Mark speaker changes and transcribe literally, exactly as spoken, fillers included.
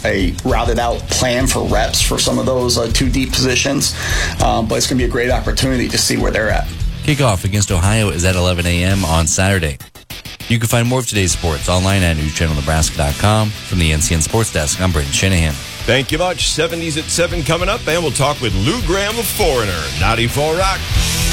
Speaker 1: a routed out plan for reps for some of those uh, two deep positions. Um, but it's going to be a great opportunity to see where they're at.
Speaker 2: Kickoff against Ohio is at eleven a.m. on Saturday. You can find more of today's sports online at news channel nebraska dot com. From the N C N Sports Desk, I'm Brendan Shanahan.
Speaker 3: Thank you much. seventies at seven coming up, and we'll talk with Lou Graham of Foreigner, ninety-four Rock.